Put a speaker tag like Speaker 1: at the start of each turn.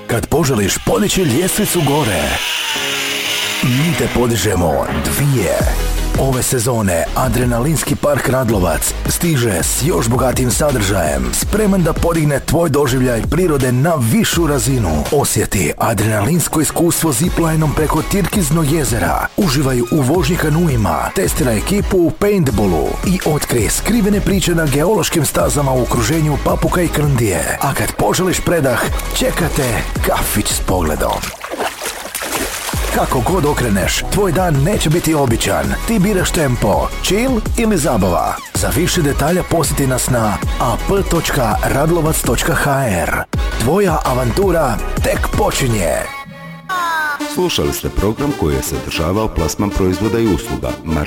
Speaker 1: Kad poželiš podići ljestvicu gore, mi te podižemo 2. Ove sezone Adrenalinski park Radlovac stiže s još bogatim sadržajem, spreman da podigne tvoj doživljaj prirode na višu razinu. Osjeti adrenalinsko iskustvo ziplinom preko Tirkizno jezera, uživaj u vožnji kanuima, testiraj ekipu u paintballu i otkrij skrivene priče na geološkim stazama u okruženju Papuka i Krndije. A kad poželiš predah, čekate kafić s pogledom. Kako god okreneš, tvoj dan neće biti običan. Ti biraš tempo, chill ili zabava. Za više detalja posjeti nas na ap.radlovac.hr. Tvoja avantura tek počinje.
Speaker 2: Slušali ste program koji je sadržavao plasman proizvoda i usluga marke